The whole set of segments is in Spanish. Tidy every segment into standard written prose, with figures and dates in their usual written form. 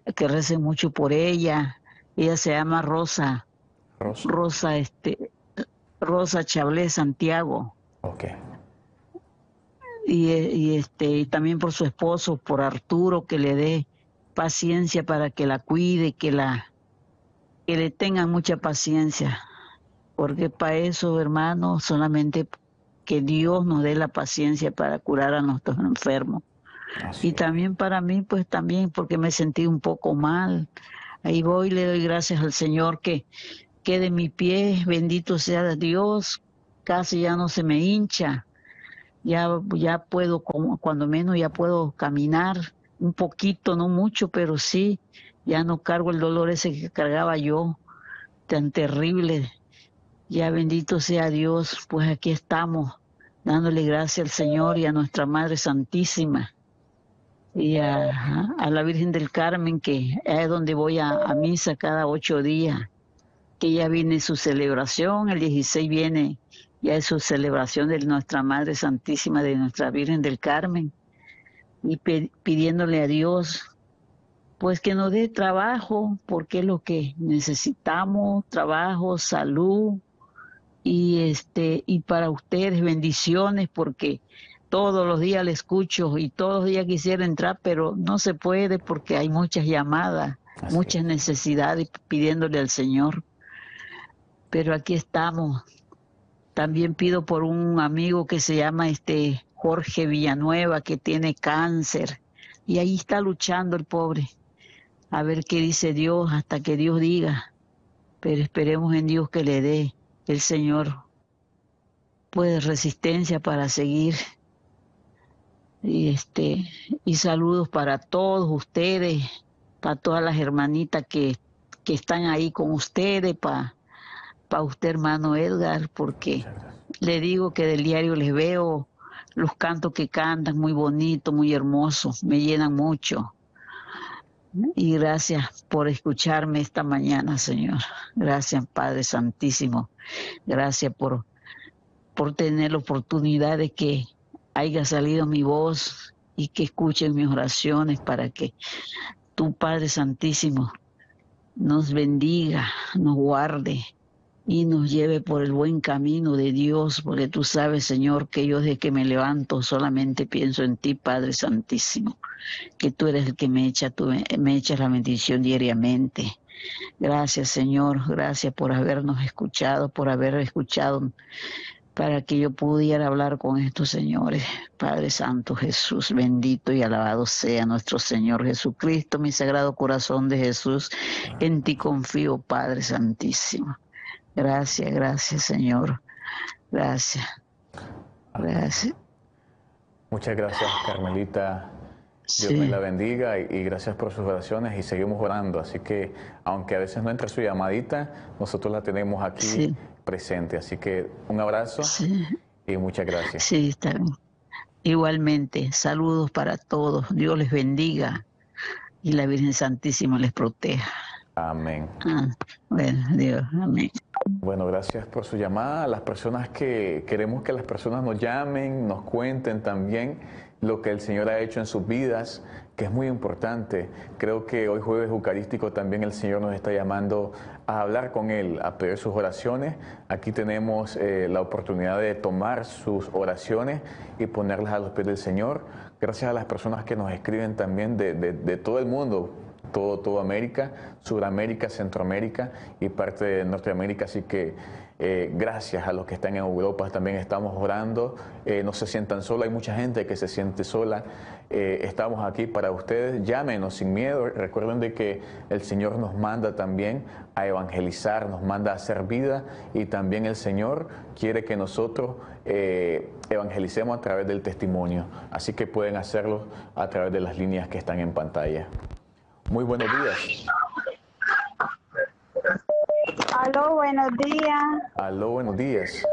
que recen mucho por ella. Ella se llama Rosa. Rosa, Rosa Chablé Santiago. Ok. Y también por su esposo, por Arturo, que le dé paciencia para que la cuide, que le tengan mucha paciencia, porque para eso, hermano, solamente que Dios nos dé la paciencia para curar a nuestros enfermos. Así Y es. también para mí, pues también porque me sentí un poco mal. Ahí voy, le doy gracias al Señor que de mi pie, bendito sea Dios, casi ya no se me hincha. Ya puedo, como cuando menos ya puedo caminar un poquito, no mucho, pero sí, ya no cargo el dolor ese que cargaba yo, tan terrible. Ya bendito sea Dios, pues aquí estamos, dándole gracias al Señor y a nuestra Madre Santísima y a la Virgen del Carmen, que es donde voy a misa cada 8 días, que ya viene su celebración, el 16 viene ya es su celebración de nuestra Madre Santísima, de nuestra Virgen del Carmen, y pidiéndole a Dios, pues que nos dé trabajo, porque es lo que necesitamos, trabajo, salud, y para ustedes bendiciones, porque todos los días le escucho y todos los días quisiera entrar, pero no se puede porque hay muchas llamadas, Así muchas es. necesidades pidiéndole al Señor. Pero aquí estamos. También pido por un amigo que se llama Jorge Villanueva, que tiene cáncer, y ahí está luchando el pobre. A ver qué dice Dios, hasta que Dios diga. Pero esperemos en Dios que le dé el Señor pues resistencia para seguir. Y saludos para todos ustedes, para todas las hermanitas que están ahí con ustedes, para usted, hermano Edgar, porque Muchas gracias. le digo que del diario les veo los cantos que cantan, muy bonitos, muy hermosos, me llenan mucho. Y gracias por escucharme esta mañana, Señor. Gracias, Padre Santísimo. Gracias por tener la oportunidad de que haya salido mi voz y que escuchen mis oraciones para que tu Padre Santísimo nos bendiga, nos guarde y nos lleve por el buen camino de Dios, porque tú sabes, Señor, que yo desde que me levanto solamente pienso en ti, Padre Santísimo, que tú eres el que me echas la bendición diariamente. Gracias, Señor, gracias por habernos escuchado, por haber escuchado para que yo pudiera hablar con estos señores. Padre Santo Jesús, bendito y alabado sea nuestro Señor Jesucristo, mi sagrado corazón de Jesús. En ti confío, Padre Santísimo. Gracias, gracias, Señor. Gracias, Amén. gracias. Muchas gracias, Carmelita. Dios me Sí, la bendiga y gracias por sus oraciones y seguimos orando. Así que, aunque a veces no entre su llamadita, nosotros la tenemos aquí sí, presente. Así que un abrazo sí, y muchas gracias. sí, está bien. Igualmente, saludos para todos. Dios les bendiga y la Virgen Santísima les proteja. Amén. Bueno, Dios, amén. Bueno, gracias por su llamada. Las personas que queremos que las personas nos llamen, nos cuenten también lo que el Señor ha hecho en sus vidas, que es muy importante. Creo que hoy jueves eucarístico también el Señor nos está llamando a hablar con Él, a pedir sus oraciones. Aquí tenemos la oportunidad de tomar sus oraciones y ponerlas a los pies del Señor. Gracias a las personas que nos escriben también de todo el mundo. Todo América, Sudamérica, Centroamérica y parte de Norteamérica. Así que gracias a los que están en Europa, también estamos orando. No se sientan solos, hay mucha gente que se siente sola. Estamos aquí para ustedes, llámenos sin miedo. Recuerden de que el Señor nos manda también a evangelizar, nos manda a hacer vida y también el Señor quiere que nosotros evangelicemos a través del testimonio. Así que pueden hacerlo a través de las líneas que están en pantalla. Muy buenos días. Aló, buenos días. Aló, buenos días.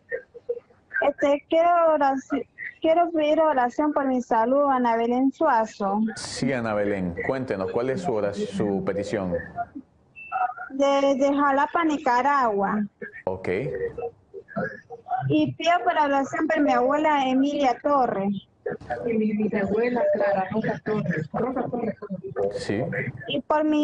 Quiero pedir oración por mi salud, Ana Belén Suazo. Sí, Ana Belén, cuéntenos, ¿cuál es su petición? Desde Jalapa, Nicaragua. Ok. Y pido por oración por mi abuela Emilia Torres. Y mi bisabuela Clara Rosa Torres. Sí. y por mi